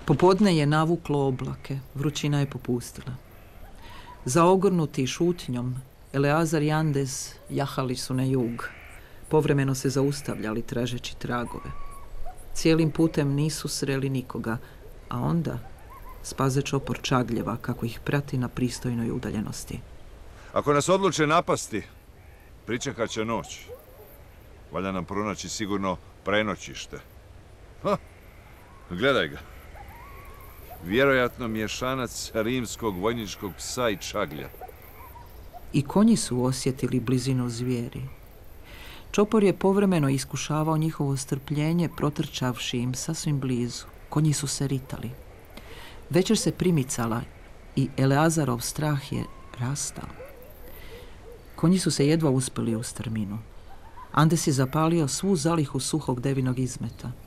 Popodne je navuklo oblake, vrućina je popustila. Zaogrnuti šutnjom, Eleazar i Andez jahali su na jug. Povremeno se zaustavljali tražeći tragove. Cijelim putem nisu sreli nikoga, a onda spaze čopor čagljeva kako ih prati na pristojnoj udaljenosti. Ako nas odluče napasti, pričekat će noć. Valja nam pronaći sigurno prenoćište. Gledaj ga. Vjerojatno mješanac rimskog vojničkog psa i čaglja. I konji su osjetili blizinu zvijeri. Čopor je povremeno iskušavao njihovo strpljenje, protrčavši im sasvim blizu. Konji su se ritali. Večer se primicala i Eleazarov strah je rastao. Konji su se jedva uspjeli u strminu. Andes je zapalio svu zalihu suhog devinog izmeta.